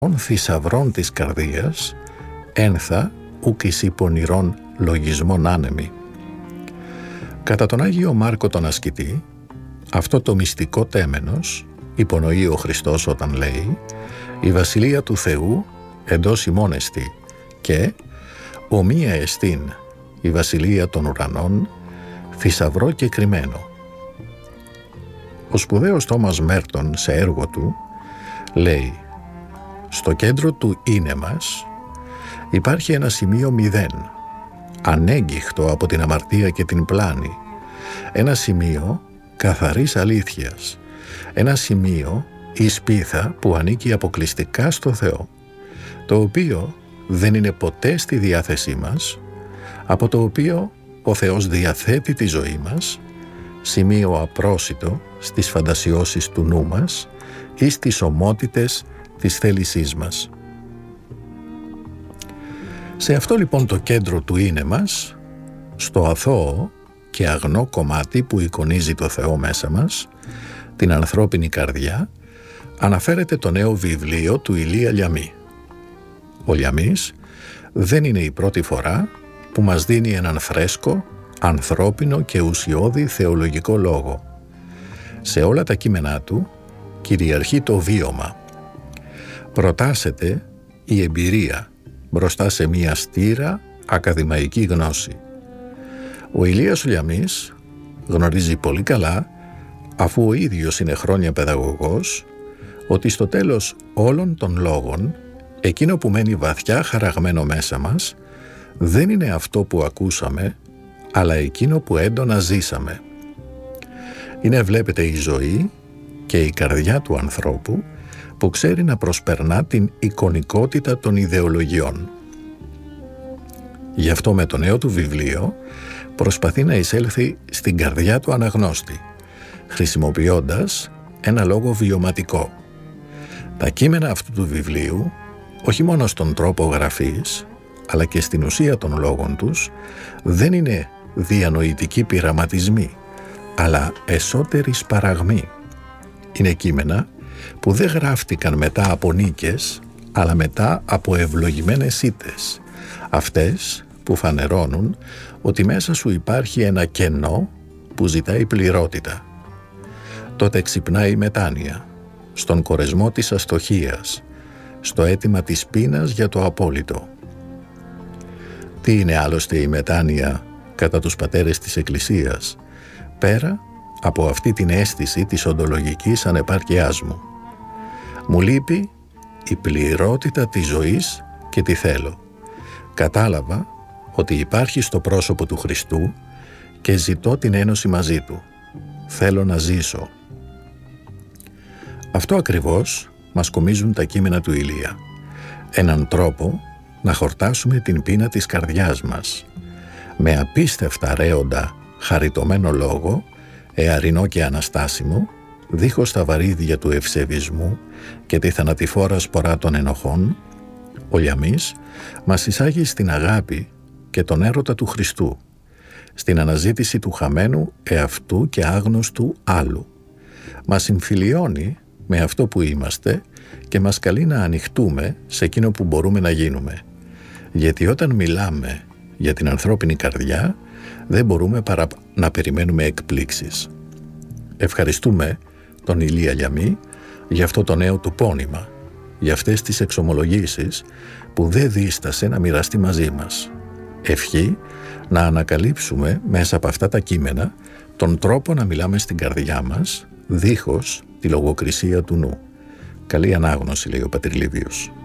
θησαυρών της καρδίας, ένθα ουκ εις υπονηρών λογισμών άνεμοι. Κατά τον Άγιο Μάρκο τον ασκητή, αυτό το μυστικό τέμενος υπονοεί ο Χριστός όταν λέει «Η Βασιλεία του Θεού εντός ημών εστι» και «Ομοία εστίν η Βασιλεία των ουρανών, θησαυρό και κρυμμένο». Ο σπουδαίος Τόμας Μέρτον σε έργο του λέει «Στο κέντρο του είναι μας υπάρχει ένα σημείο 0, ανέγκυχτο από την αμαρτία και την πλάνη, ένα σημείο καθαρής αλήθειας, ένα σημείο η σπίθα που ανήκει αποκλειστικά στο Θεό, το οποίο δεν είναι ποτέ στη διάθεσή μας, από το οποίο ο Θεός διαθέτει τη ζωή μας, σημείο απρόσιτο στις φαντασιώσεις του νου μας ή στις ομότητες της θέλησής μας». Σε αυτό λοιπόν το κέντρο του είναι μας, στο αθώο και αγνό κομμάτι που εικονίζει το Θεό μέσα μας, την ανθρώπινη καρδιά, αναφέρεται το νέο βιβλίο του Ηλία Λιαμί. Ο Λιαμής δεν είναι η πρώτη φορά που μας δίνει έναν φρέσκο, ανθρώπινο και ουσιώδη θεολογικό λόγο. Σε όλα τα κείμενά του κυριαρχεί το βίωμα. Προτάσεται η εμπειρία μπροστά σε μία στήρα ακαδημαϊκή γνώση. Ο Ηλίας ο Λιαμής γνωρίζει πολύ καλά, αφού ο ίδιος είναι χρόνια παιδαγωγός, ότι στο τέλος όλων των λόγων εκείνο που μένει βαθιά χαραγμένο μέσα μας δεν είναι αυτό που ακούσαμε, αλλά εκείνο που έντονα ζήσαμε. Είναι, βλέπετε, η ζωή και η καρδιά του ανθρώπου που ξέρει να προσπερνά την εικονικότητα των ιδεολογιών. Γι' αυτό με το νέο του βιβλίο προσπαθεί να εισέλθει στην καρδιά του αναγνώστη, χρησιμοποιώντας ένα λόγο βιωματικό. Τα κείμενα αυτού του βιβλίου, όχι μόνο στον τρόπο γραφής, αλλά και στην ουσία των λόγων τους, δεν είναι διανοητικοί πειραματισμοί, αλλά εσωτερή σπαραγμή. Είναι κείμενα που δεν γράφτηκαν μετά από νίκες, αλλά μετά από ευλογημένες ήττες, αυτές που φανερώνουν ότι μέσα σου υπάρχει ένα κενό που ζητάει πληρότητα. Τότε ξυπνάει η μετάνοια, στον κορεσμό της αστοχίας, στο αίτημα της πείνας για το απόλυτο. Τι είναι άλλωστε η μετάνοια κατά τους πατέρες της Εκκλησίας, πέρα από αυτή την αίσθηση της οντολογικής ανεπάρκειάς μου? Μου λείπει η πληρότητα της ζωής και τη θέλω. Κατάλαβα ότι υπάρχει στο πρόσωπο του Χριστού και ζητώ την ένωση μαζί του. Θέλω να ζήσω. Αυτό ακριβώς μας κομίζουν τα κείμενα του Ηλία. Έναν τρόπο να χορτάσουμε την πείνα της καρδιάς μας. Με απίστευτα ρέοντα χαριτωμένο λόγο, εαρινό και αναστάσιμο, δίχως τα βαρύδια του ευσεβισμού και τη θανατηφόρα σπορά των ενοχών, ο Λιαμής μας εισάγει στην αγάπη και τον έρωτα του Χριστού, στην αναζήτηση του χαμένου εαυτού και άγνωστου άλλου. Μας συμφιλιώνει με αυτό που είμαστε και μας καλεί να ανοιχτούμε σε εκείνο που μπορούμε να γίνουμε. Γιατί όταν μιλάμε για την ανθρώπινη καρδιά, δεν μπορούμε παρά να περιμένουμε εκπλήξεις. Ευχαριστούμε τον Ηλία Λιαμί για αυτό το νέο του πόνημα, για αυτές τις εξομολογήσεις που δεν δίστασε να μοιραστεί μαζί μας. Ευχή να ανακαλύψουμε μέσα από αυτά τα κείμενα τον τρόπο να μιλάμε στην καρδιά μας, δίχως τη λογοκρισία του νου. Καλή ανάγνωση, λέει ο Πατήρ Λίβιος.